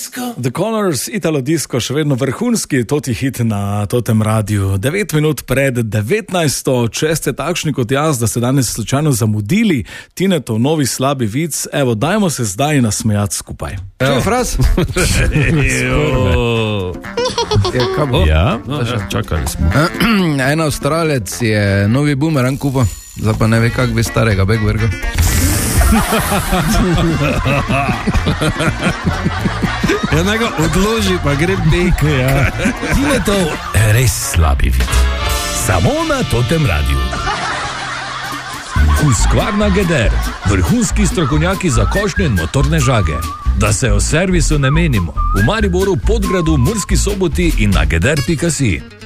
The Colours, Italo Disco, še vedno vrhunski toti hit na totem radiju. 9 minut pred 19. Če ste takšni kot jaz, da ste danes slučajno zamudili Tinetov novi slabi vic, evo, dajmo se zdaj nasmejati skupaj. Čuj, Fras? Ja, čakali smo. En Avstralec je novi bumerang kupil, zdaj pa ne ve, kak bi starega Begberga. Ja, nega odloži, pa gre bek. Ja. Tinetov res slabi vid. Samo na totem radiju. Husqvarna Geder, vrhunski strokovnjaki za košnje in motorne žage. Da se o servisu ne menimo. V Mariboru, Podgradu, Murski Soboti in na geder.si.